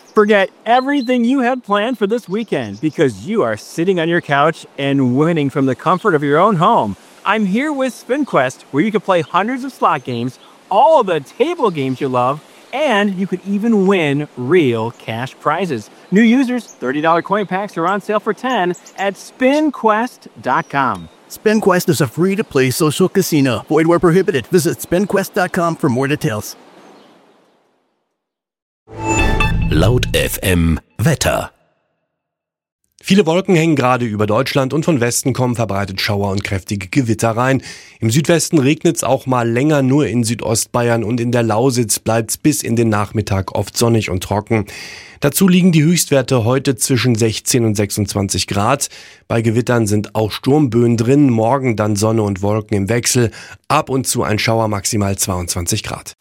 Forget everything you had planned for this weekend because you are sitting on your couch and winning from the comfort of your own home. I'm here with SpinQuest, where you can play hundreds of slot games, all of the table games you love, and you could even win real cash prizes. New users, $30 coin packs are on sale for $10 at SpinQuest.com. SpinQuest is a free-to-play social casino. Void where prohibited. Visit SpinQuest.com for more details. Laut FM Wetter. Viele Wolken hängen gerade über Deutschland und von Westen kommen verbreitet Schauer und kräftige Gewitter rein. Im Südwesten regnet es auch mal länger, nur in Südostbayern und in der Lausitz bleibt es bis in den Nachmittag oft sonnig und trocken. Dazu liegen die Höchstwerte heute zwischen 16 und 26 Grad. Bei Gewittern sind auch Sturmböen drin, morgen dann Sonne und Wolken im Wechsel, ab und zu ein Schauer, maximal 22 Grad.